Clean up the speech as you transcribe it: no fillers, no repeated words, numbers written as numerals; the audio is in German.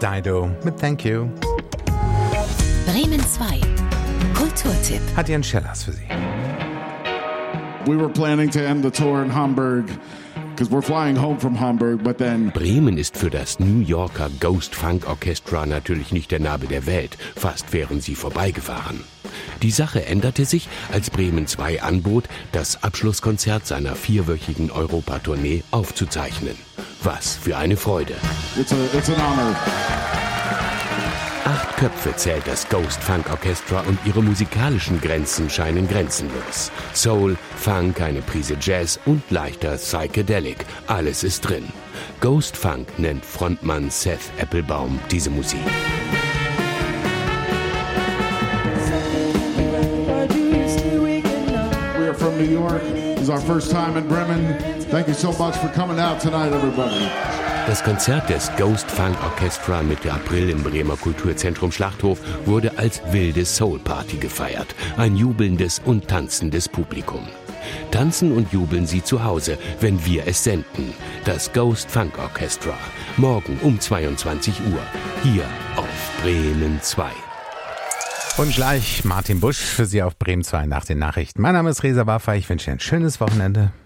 Dido mit Thank You. Bremen 2. Kulturtipp. Hat Jan Schellers für Sie. We were planning to end the tour in Hamburg. We're flying home from Hamburg, but then Bremen ist für das New Yorker Ghost Funk Orchestra natürlich nicht der Nabel der Welt. Fast wären sie vorbeigefahren. Die Sache änderte sich, als Bremen 2 anbot, das Abschlusskonzert seiner 4-wöchigen Europatournee aufzuzeichnen. Was für eine Freude. It's an honor. 8 Köpfe zählt das Ghost Funk Orchestra und ihre musikalischen Grenzen scheinen grenzenlos. Soul, Funk, eine Prise Jazz und leichter Psychedelic. Alles ist drin. Ghost Funk nennt Frontmann Seth Applebaum diese Musik. We are from New York. This is our first time in Bremen. Thank you so much for coming out tonight, everybody. Das Konzert des Ghost Funk Orchestra Mitte April im Bremer Kulturzentrum Schlachthof wurde als wilde Soul-Party gefeiert. Ein jubelndes und tanzendes Publikum. Tanzen und jubeln Sie zu Hause, wenn wir es senden. Das Ghost Funk Orchestra. Morgen um 22 Uhr. Hier auf Bremen 2. Und gleich Martin Busch für Sie auf Bremen 2 nach den Nachrichten. Mein Name ist Reza Waffa. Ich wünsche Ihnen ein schönes Wochenende.